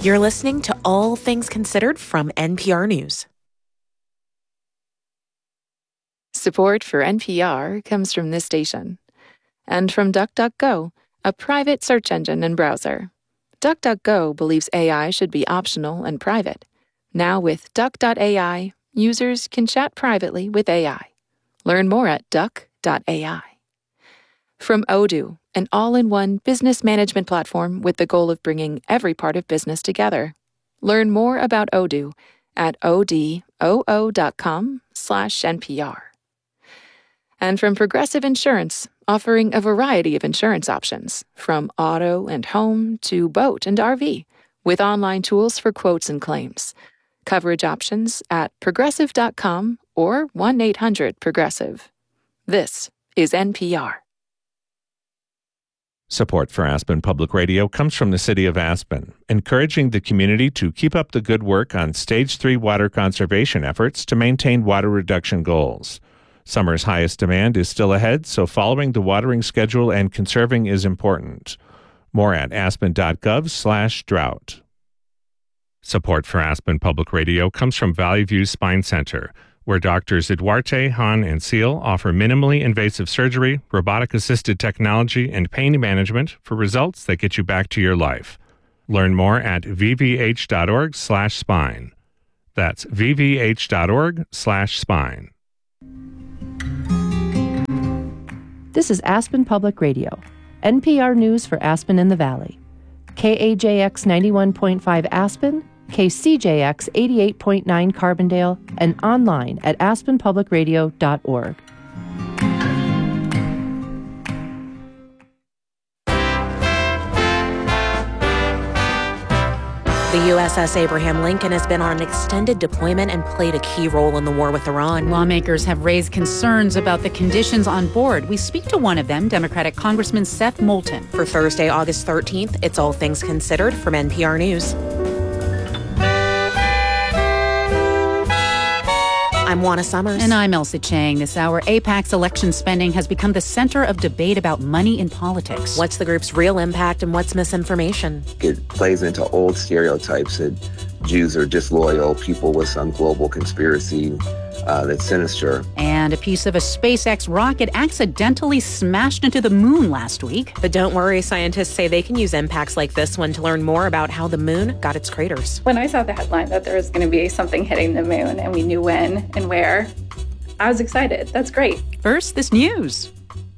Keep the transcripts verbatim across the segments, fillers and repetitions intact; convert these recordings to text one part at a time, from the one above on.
You're listening to All Things Considered from N P R News. Support for N P R comes from this station and from DuckDuckGo, a private search engine and browser. DuckDuckGo believes A I should be optional and private. Now with Duck dot A I, users can chat privately with A I. Learn more at Duck dot A I. From Odoo, an all-in-one business management platform with the goal of bringing every part of business together. Learn more about Odoo at odoo dot com slash N P R. And from Progressive Insurance, offering a variety of insurance options, from auto and home to boat and R V, with online tools for quotes and claims. Coverage options at progressive dot com or one eight hundred progressive. This is N P R. Support for Aspen Public Radio comes from the City of Aspen, encouraging the community to keep up the good work on Stage three water conservation efforts to maintain water reduction goals. Summer's highest demand is still ahead, so following the watering schedule and conserving is important. More at aspen dot gov slash drought. Support for Aspen Public Radio comes from Valley View Spine Center, where doctors Eduarte, Hahn, and Seal offer minimally invasive surgery, robotic-assisted technology, and pain management for results that get you back to your life. Learn more at v v h dot org slash spine. That's v v h dot org slash spine. This is Aspen Public Radio, N P R News for Aspen and the Valley. K A J X ninety-one point five Aspen, K C J X eighty-eight point nine Carbondale, and online at aspen public radio dot org. The U S S Abraham Lincoln has been on an extended deployment and played a key role in the war with Iran. Lawmakers have raised concerns about the conditions on board. We speak to one of them, Democratic Congressman Seth Moulton. For Thursday, August thirteenth, it's All Things Considered from N P R News. I'm Juana Summers. And I'm Elsa Chang. This hour, AIPAC's election spending has become the center of debate about money in politics. What's the group's real impact and what's misinformation? It plays into old stereotypes that Jews are disloyal, people with some global conspiracy uh, that's sinister. And a piece of a SpaceX rocket accidentally smashed into the moon last week. But don't worry, scientists say they can use impacts like this one to learn more about how the moon got its craters. When I saw the headline that there was going to be something hitting the moon and we knew when and where, I was excited. That's great. First, this news.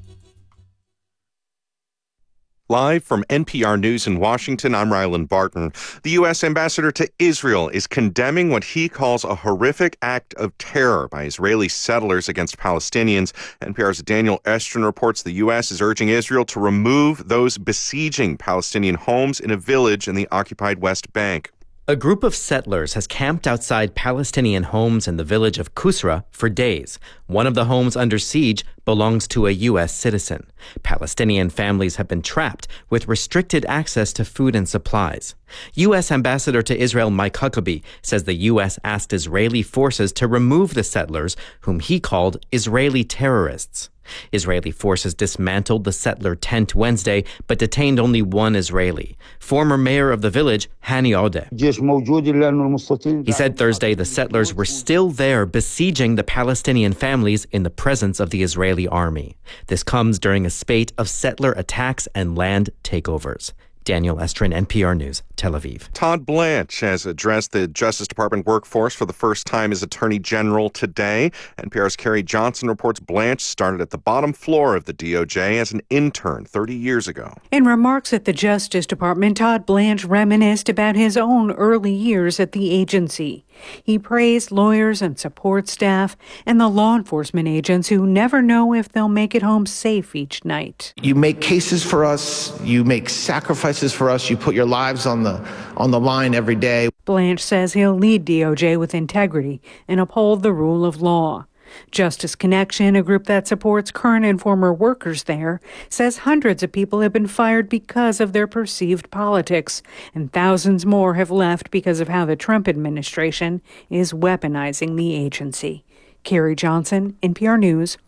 Live from N P R News in Washington, I'm Rylan Barton. The U S ambassador to Israel is condemning what he calls a horrific act of terror by Israeli settlers against Palestinians. N P R's Daniel Estrin reports the U S is urging Israel to remove those besieging Palestinian homes in a village in the occupied West Bank. A group of settlers has camped outside Palestinian homes in the village of Kusra for days. One of the homes under siege belongs to a U S citizen. Palestinian families have been trapped with restricted access to food and supplies. U S Ambassador to Israel Mike Huckabee says the U S asked Israeli forces to remove the settlers, whom he called Israeli terrorists. Israeli forces dismantled the settler tent Wednesday, but detained only one Israeli. Former mayor of the village, Hani Odeh. He said Thursday the settlers were still there besieging the Palestinian families in the presence of the Israeli army. This comes during a spate of settler attacks and land takeovers. Daniel Estrin, N P R News, Tel Aviv. Todd Blanche has addressed the Justice Department workforce for the first time as Attorney General today. N P R's Carrie Johnson reports Blanche started at the bottom floor of the D O J as an intern thirty years ago. In remarks at the Justice Department, Todd Blanche reminisced about his own early years at the agency. He praised lawyers and support staff and the law enforcement agents who never know if they'll make it home safe each night. You make cases for us, you make sacrifices for us, you put your lives on the on the line every day. Blanche says he'll lead D O J with integrity and uphold the rule of law. Justice Connection, a group that supports current and former workers there, says hundreds of people have been fired because of their perceived politics, and thousands more have left because of how the Trump administration is weaponizing the agency. Carrie Johnson, N P R News,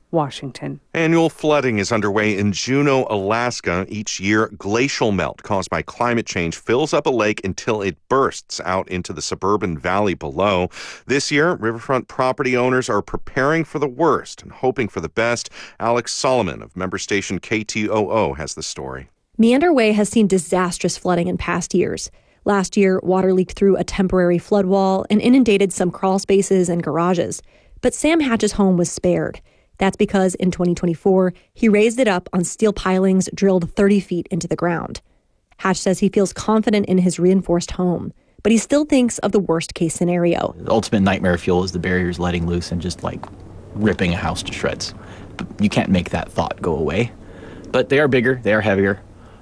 Washington. Annual flooding is underway in Juneau, Alaska. Each year, glacial melt caused by climate change fills up a lake until it bursts out into the suburban valley below. This year, riverfront property owners are preparing for the worst and hoping for the best. Alex Solomon of member station K T O O has the story. Meander Way has seen disastrous flooding in past years. Last year, water leaked through a temporary flood wall and inundated some crawl spaces and garages. But Sam Hatch's home was spared. That's because in twenty twenty-four, he raised it up on steel pilings drilled thirty feet into the ground. Hatch says he feels confident in his reinforced home, but he still thinks of the worst-case scenario. The ultimate nightmare fuel is the barriers letting loose and just, like, ripping a house to shreds. But you can't make that thought go away. But they are bigger, they are heavier,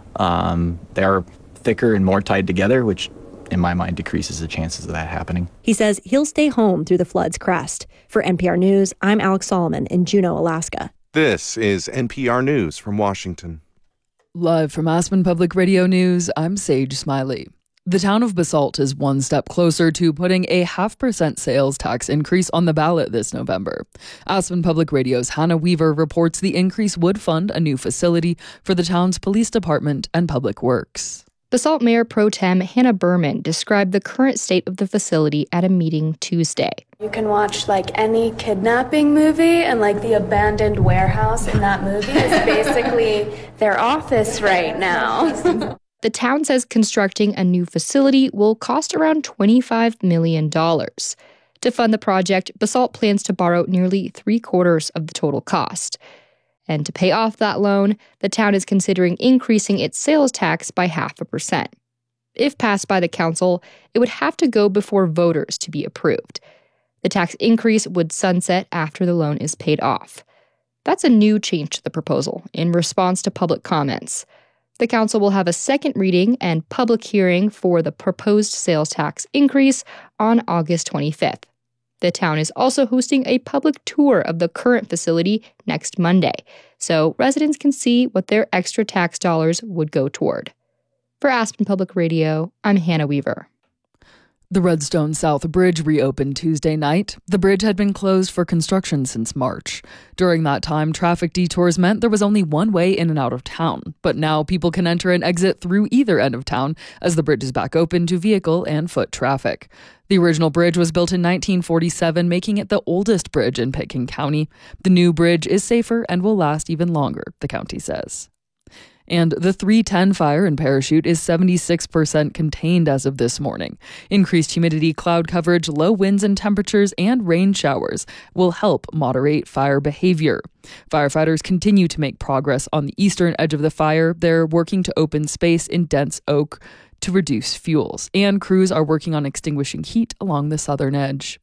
um, they are thicker and more tied together, which in my mind decreases the chances of that happening. He says he'll stay home through the flood's crest. For N P R News, I'm Alex Solomon in Juneau, Alaska. This is N P R News from Washington. Live from Aspen Public Radio News, I'm Sage Smiley. The town of Basalt is one step closer to putting a half percent sales tax increase on the ballot this November. Aspen Public Radio's Hannah Weaver reports the increase would fund a new facility for the town's police department and public works. Basalt Mayor Pro Tem Hannah Berman described the current state of the facility at a meeting Tuesday. You can watch like any kidnapping movie, and like the abandoned warehouse in that movie is basically their office right now. The town says constructing a new facility will cost around twenty-five million dollars. To fund the project, Basalt plans to borrow nearly three quarters of the total cost. And to pay off that loan, the town is considering increasing its sales tax by half a percent. If passed by the council, it would have to go before voters to be approved. The tax increase would sunset after the loan is paid off. That's a new change to the proposal in response to public comments. The council will have a second reading and public hearing for the proposed sales tax increase on August twenty-fifth. The town is also hosting a public tour of the current facility next Monday, so residents can see what their extra tax dollars would go toward. For Aspen Public Radio, I'm Hannah Weaver. The Redstone South Bridge reopened Tuesday night. The bridge had been closed for construction since March. During that time, traffic detours meant there was only one way in and out of town. But now people can enter and exit through either end of town as the bridge is back open to vehicle and foot traffic. The original bridge was built in nineteen forty-seven, making it the oldest bridge in Pitkin County. The new bridge is safer and will last even longer, the county says. And the three ten fire in Parachute is seventy-six percent contained as of this morning. Increased humidity, cloud coverage, low winds and temperatures, and rain showers will help moderate fire behavior. Firefighters continue to make progress on the eastern edge of the fire. They're working to open space in dense oak to reduce fuels, and crews are working on extinguishing heat along the southern edge.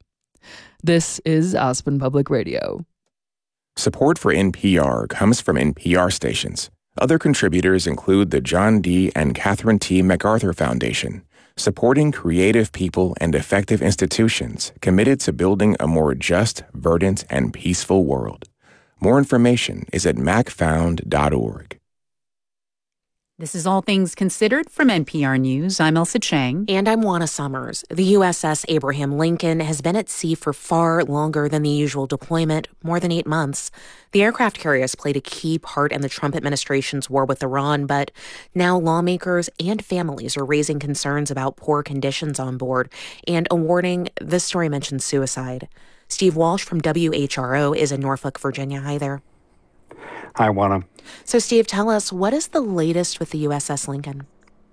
This is Aspen Public Radio. Support for N P R comes from N P R stations. Other contributors include the John D. and Catherine T. MacArthur Foundation, supporting creative people and effective institutions committed to building a more just, verdant, and peaceful world. More information is at mac found dot org. This is All Things Considered from N P R News. I'm Elsa Chang. And I'm Juana Summers. The U S S Abraham Lincoln has been at sea for far longer than the usual deployment, more than eight months. The aircraft carrier has played a key part in the Trump administration's war with Iran, but now lawmakers and families are raising concerns about poor conditions on board. And a warning, this story mentions suicide. Steve Walsh from W H R O is in Norfolk, Virginia. Hi there. Hi, Juana. So, Steve, tell us, what is the latest with the U S S Lincoln?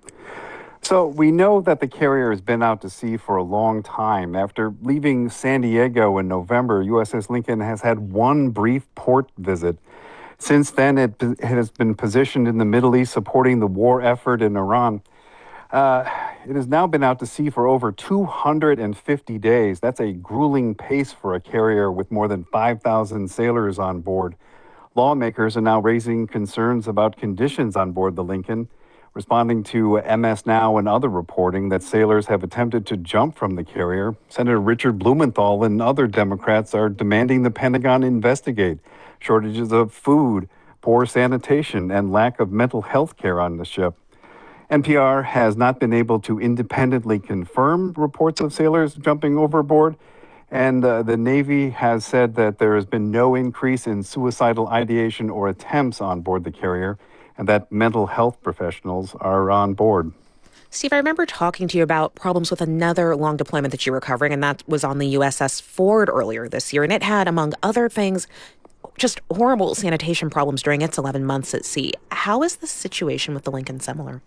So we know that the carrier has been out to sea for a long time. After leaving San Diego in November, U S S Lincoln has had one brief port visit. Since then, it, it has been positioned in the Middle East supporting the war effort in Iran. Uh, it has now been out to sea for over two hundred fifty days. That's a grueling pace for a carrier with more than five thousand sailors on board. Lawmakers are now raising concerns about conditions on board the Lincoln, responding to M S Now and other reporting that sailors have attempted to jump from the carrier. Senator Richard Blumenthal and other Democrats are demanding the Pentagon investigate shortages of food, poor sanitation, and lack of mental health care on the ship. N P R has not been able to independently confirm reports of sailors jumping overboard. And uh, the Navy has said that there has been no increase in suicidal ideation or attempts on board the carrier, and that mental health professionals are on board. Steve, I remember talking to you about problems with another long deployment that you were covering, and that was on the U S S Ford earlier this year. And it had, among other things, just horrible sanitation problems during its eleven months at sea. How is the situation with the Lincoln similar?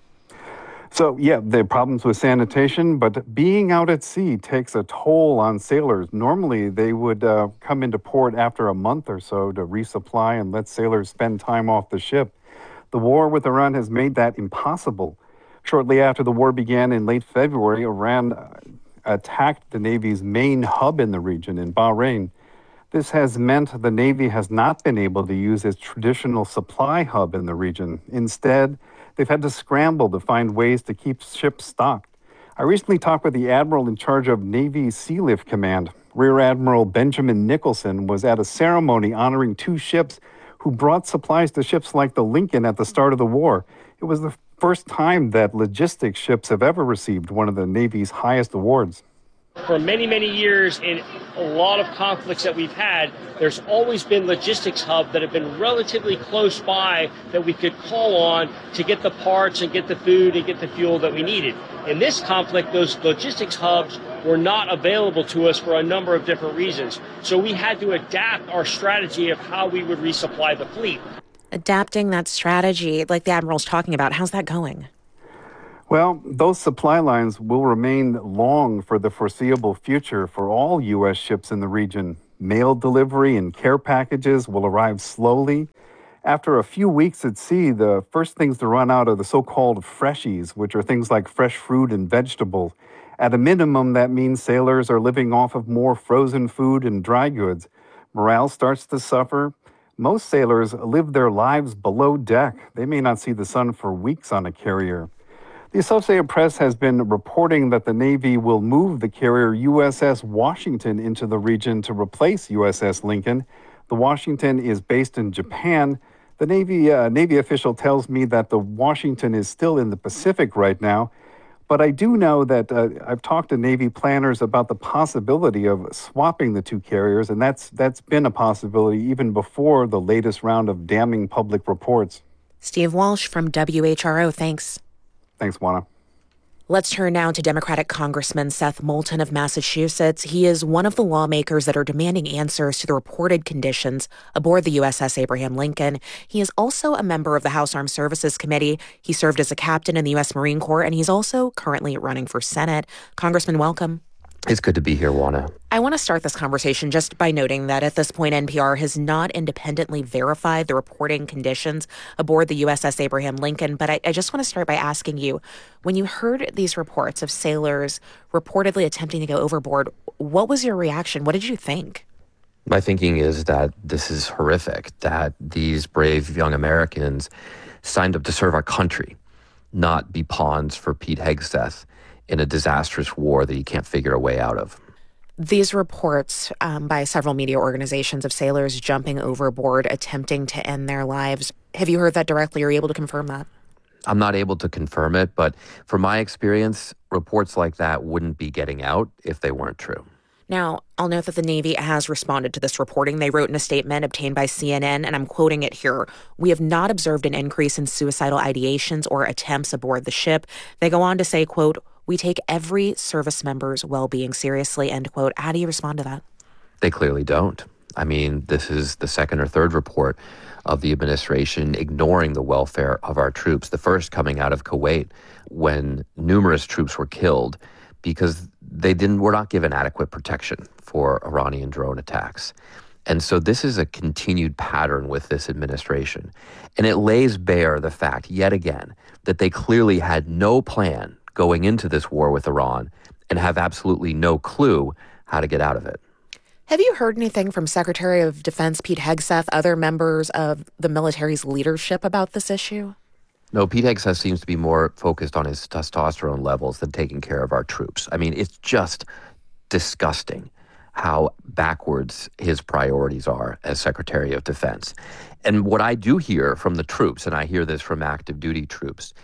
So, yeah, there are problems with sanitation, but being out at sea takes a toll on sailors. Normally, they would uh, come into port after a month or so to resupply and let sailors spend time off the ship. The war with Iran has made that impossible. Shortly after the war began in late February, Iran uh, attacked the Navy's main hub in the region in Bahrain. This has meant the Navy has not been able to use its traditional supply hub in the region. Instead, they've had to scramble to find ways to keep ships stocked. I recently talked with the admiral in charge of Navy Sea Lift Command. Rear Admiral Benjamin Nicholson was at a ceremony honoring two ships who brought supplies to ships like the Lincoln at the start of the war. It was the first time that logistics ships have ever received one of the Navy's highest awards. For many, many years, in a lot of conflicts that we've had, there's always been logistics hubs that have been relatively close by that we could call on to get the parts and get the food and get the fuel that we needed. In this conflict, those logistics hubs were not available to us for a number of different reasons. So we had to adapt our strategy of how we would resupply the fleet. Adapting that strategy, like the Admiral's talking about, how's that going? Well, those supply lines will remain long for the foreseeable future for all U S ships in the region. Mail delivery and care packages will arrive slowly. After a few weeks at sea, the first things to run out are the so-called freshies, which are things like fresh fruit and vegetables. At a minimum, that means sailors are living off of more frozen food and dry goods. Morale starts to suffer. Most sailors live their lives below deck. They may not see the sun for weeks on a carrier. The Associated Press has been reporting that the Navy will move the carrier U S S Washington into the region to replace U S S Lincoln. The Washington is based in Japan. The Navy uh, Navy official tells me that the Washington is still in the Pacific right now. But I do know that uh, I've talked to Navy planners about the possibility of swapping the two carriers, and that's that's been a possibility even before the latest round of damning public reports. Steve Walsh from W H R O, thanks. Thanks, Juana. Let's turn now to Democratic Congressman Seth Moulton of Massachusetts. He is one of the lawmakers that are demanding answers to the reported conditions aboard the U S S Abraham Lincoln. He is also a member of the House Armed Services Committee. He served as a captain in the U S Marine Corps, and he's also currently running for Senate. Congressman, welcome. It's good to be here, Juana. I want to start this conversation just by noting that at this point, N P R has not independently verified the reporting conditions aboard the U S S Abraham Lincoln. But I, I just want to start by asking you, when you heard these reports of sailors reportedly attempting to go overboard, what was your reaction? What did you think? My thinking is that this is horrific, that these brave young Americans signed up to serve our country, not be pawns for Pete Hegseth in a disastrous war that you can't figure a way out of. These reports um, by several media organizations of sailors jumping overboard, attempting to end their lives, have you heard that directly? Are you able to confirm that? I'm not able to confirm it, but from my experience, reports like that wouldn't be getting out if they weren't true. Now, I'll note that the Navy has responded to this reporting. They wrote in a statement obtained by C N N, and I'm quoting it here, "We have not observed an increase in suicidal ideations or attempts aboard the ship." They go on to say, quote, "We take every service member's well-being seriously," end quote. How do you respond to that? They clearly don't. I mean, this is the second or third report of the administration ignoring the welfare of our troops. The first coming out of Kuwait, when numerous troops were killed because they didn't were not given adequate protection for Iranian drone attacks. And so this is a continued pattern with this administration. And it lays bare the fact, yet again, that they clearly had no plan going into this war with Iran and have absolutely no clue how to get out of it. Have you heard anything from Secretary of Defense Pete Hegseth, other members of the military's leadership about this issue? No, Pete Hegseth seems to be more focused on his testosterone levels than taking care of our troops. I mean, it's just disgusting how backwards his priorities are as Secretary of Defense. And what I do hear from the troops, and I hear this from active duty troops,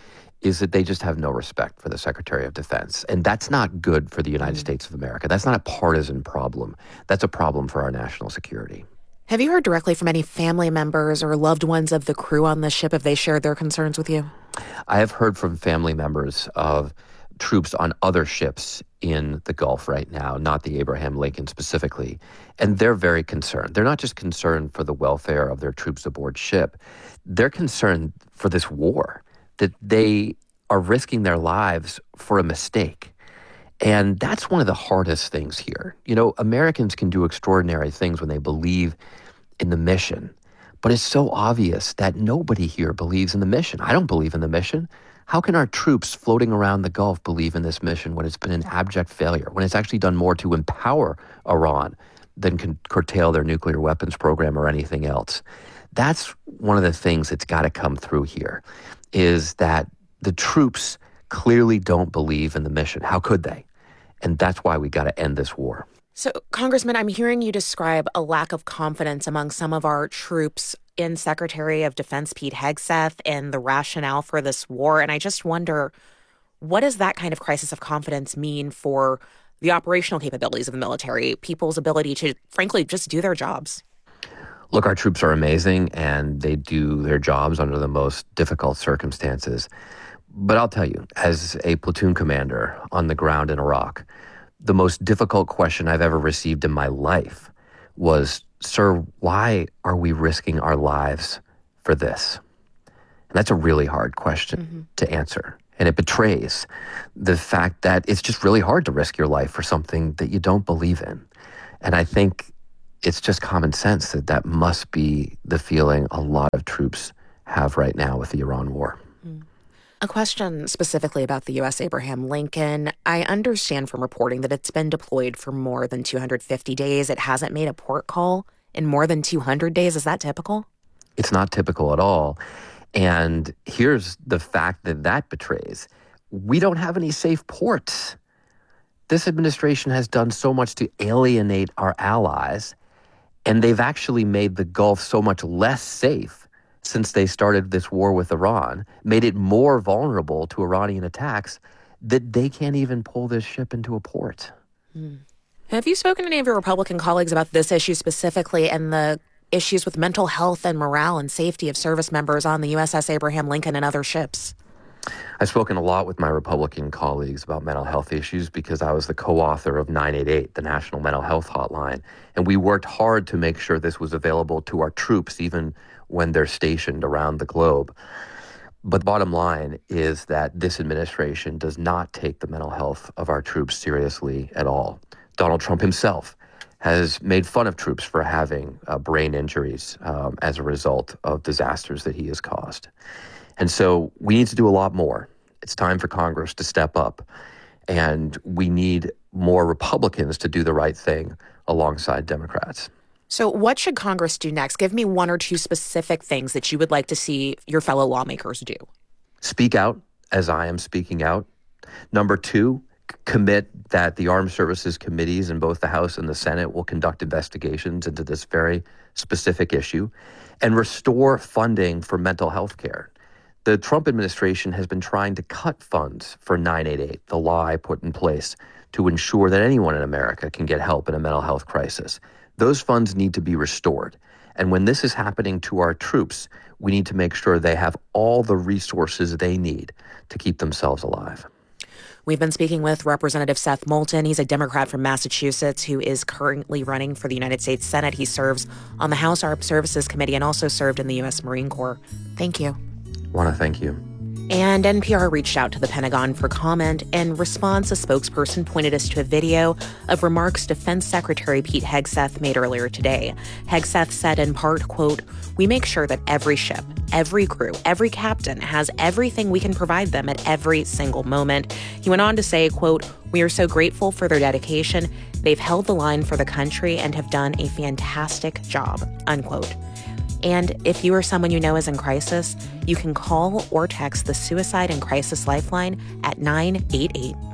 is that they just have no respect for the Secretary of Defense. And that's not good for the United States of America. That's not a partisan problem. That's a problem for our national security. Have you heard directly from any family members or loved ones of the crew on the ship? Have they shared their concerns with you? I have heard from family members of troops on other ships in the Gulf right now, not the Abraham Lincoln specifically, and they're very concerned. They're not just concerned for the welfare of their troops aboard ship. They're concerned for this war, that they are risking their lives for a mistake. And that's one of the hardest things here. You know, Americans can do extraordinary things when they believe in the mission, but it's so obvious that nobody here believes in the mission. I don't believe in the mission. How can our troops floating around the Gulf believe in this mission when it's been an abject failure, when it's actually done more to empower Iran than can curtail their nuclear weapons program or anything else? That's one of the things that's got to come through here, is that the troops clearly don't believe in the mission. How could they? And that's why we got to end this war. So, Congressman, I'm hearing you describe a lack of confidence among some of our troops in Secretary of Defense Pete Hegseth and the rationale for this war. And I just wonder, what does that kind of crisis of confidence mean for the operational capabilities of the military, people's ability to, frankly, just do their jobs? Look, our troops are amazing, and they do their jobs under the most difficult circumstances. But I'll tell you, as a platoon commander on the ground in Iraq, the most difficult question I've ever received in my life was, sir, why are we risking our lives for this? And that's a really hard question mm-hmm. to answer. And it betrays the fact that it's just really hard to risk your life for something that you don't believe in. And I think it's just common sense that that must be the feeling a lot of troops have right now with the Iran war. A question specifically about the U S Abraham Lincoln. I understand from reporting that it's been deployed for more than two hundred fifty days. It hasn't made a port call in more than two hundred days. Is that typical? It's not typical at all. And here's the fact that that betrays. We don't have any safe ports. This administration has done so much to alienate our allies, and they've actually made the Gulf so much less safe since they started this war with Iran, made it more vulnerable to Iranian attacks, that they can't even pull this ship into a port. Hmm. Have you spoken to any of your Republican colleagues about this issue specifically and the issues with mental health and morale and safety of service members on the U S S Abraham Lincoln and other ships? I've spoken a lot with my Republican colleagues about mental health issues because I was the co-author of nine eight eight, the National Mental Health Hotline, and we worked hard to make sure this was available to our troops even when they're stationed around the globe. But the bottom line is that this administration does not take the mental health of our troops seriously at all. Donald Trump himself has made fun of troops for having uh, brain injuries um, as a result of disasters that he has caused. And so we need to do a lot more. It's time for Congress to step up, and we need more Republicans to do the right thing alongside Democrats. So what should Congress do next? Give me one or two specific things that you would like to see your fellow lawmakers do. Speak out as I am speaking out. Number two, c- commit that the Armed Services Committees in both the House and the Senate will conduct investigations into this very specific issue and restore funding for mental health care. The Trump administration has been trying to cut funds for nine eight eight, the law I put in place to ensure that anyone in America can get help in a mental health crisis. Those funds need to be restored. And when this is happening to our troops, we need to make sure they have all the resources they need to keep themselves alive. We've been speaking with Representative Seth Moulton. He's a Democrat from Massachusetts who is currently running for the United States Senate. He serves on the House Armed Services Committee and also served in the U S Marine Corps. Thank you. I want to thank you. And N P R reached out to the Pentagon for comment. In response, a spokesperson pointed us to a video of remarks Defense Secretary Pete Hegseth made earlier today. Hegseth said in part, quote, "We make sure that every ship, every crew, every captain has everything we can provide them at every single moment." He went on to say, quote, "We are so grateful for their dedication. They've held the line for the country and have done a fantastic job," unquote. And if you or someone you know is in crisis, you can call or text the Suicide and Crisis Lifeline at nine eight eight.